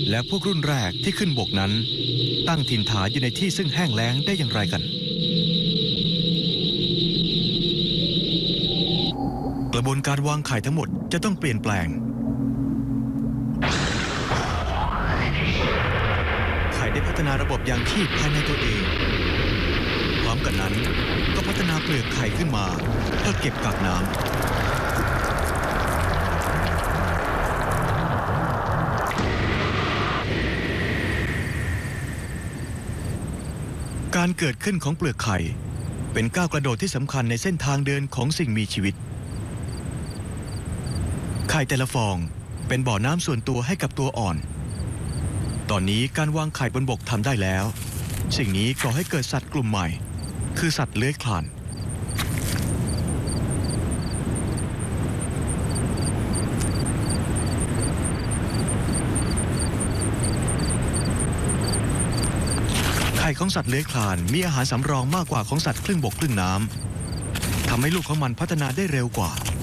และพวกรุ่นแรกที่ขึ้นบกนั้นตั้งถิ่นฐานอยู่ในที่ซึ่งแห้งแล้งได้อย่างไรกันกระบวนการวางไข่ทั้งหมดจะต้องเปลี่ยนแปลงไข่ได้พัฒนาระบบยางชีพภายในตัวเองพร้อมกันนั้นก็พัฒนาเปลือกไข่ขึ้นมาเพื่อเก็บกักน้ำการเกิดขึ้นของเปลือกไข่เป็นก้าวกระโดดที่สำคัญในเส้นทางเดินของสิ่งมีชีวิตไข่แต่ละฟองเป็นบ่อน้ำส่วนตัวให้กับตัวอ่อนตอนนี้การวางไข่บนบกทำได้แล้วสิ่งนี้ก่อให้เกิดสัตว์กลุ่มใหม่คือสัตว์เลื้อยคลานไข่ของสัตว์เลื้อยคลานมีอาหารสำรองมากกว่าของสัตว์ครึ่งบกครึ่งน้ำทำให้ลูกของมันพัฒนาได้เร็วกว่า